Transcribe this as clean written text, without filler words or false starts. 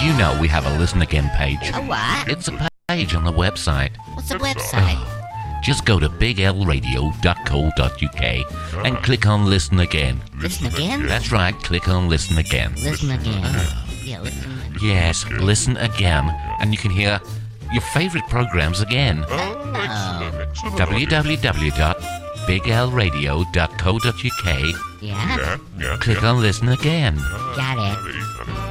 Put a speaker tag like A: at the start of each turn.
A: you know we have a Listen Again page?
B: A what?
A: It's a page on the website.
B: What's the website?
A: Just go to biglradio.co.uk and click on Listen Again.
B: Listen again?
A: That's right, click on Listen Again.
B: Listen again. Yeah, listen again.
A: Yes, listen again, and you can hear your favorite programs again. www.biglradio.co.uk.
B: Yeah?
A: Click on Listen Again.
B: Got it.